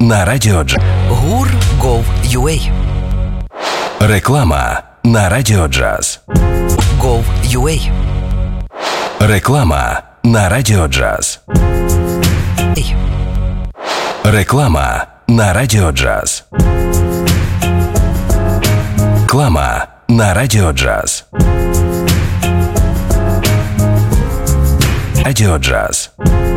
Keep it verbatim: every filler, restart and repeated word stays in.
на Радіо Джаз. Гур.гов.ua. Реклама на Радіо Джаз. Gov.ua. Реклама на Радіо Джаз. Реклама на Радіо Джаз. Реклама на Радіо Джаз. Радіо Джаз.